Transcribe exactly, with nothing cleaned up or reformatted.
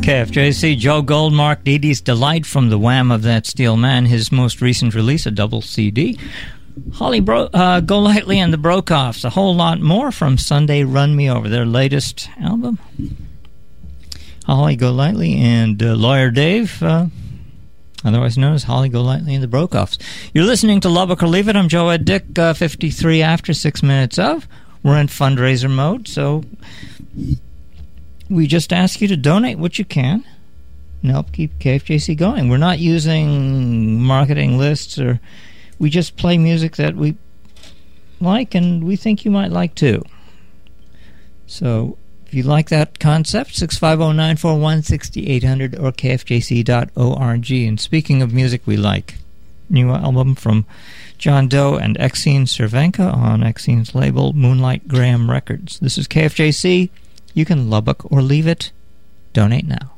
K F J C, Joe Goldmark, Dee Dee's Delight from the Wham of That Steel Man, his most recent release, a double C D. Holly Bro- uh, Golightly and the Brokoffs, a whole lot more from Sunday Run Me Over, their latest album. Holly Golightly and uh, Lawyer Dave, uh, otherwise known as Holly Golightly and the Brokoffs. You're listening to Lubbock or Leave It. I'm Joe Ed Dick, uh, fifty-three after six minutes of. We're in fundraiser mode, so we just ask you to donate what you can and help keep K F J C going. We're not using marketing lists, or we just play music that we like and we think you might like too. So if you like that concept, six five zero, nine four one, six eight zero zero or K F J C dot org. And speaking of music we like, new album from John Doe and Exene Cervenka on Exene's label Moonlight Graham Records. This is K F J C. You can Lubbock or leave it. Donate now.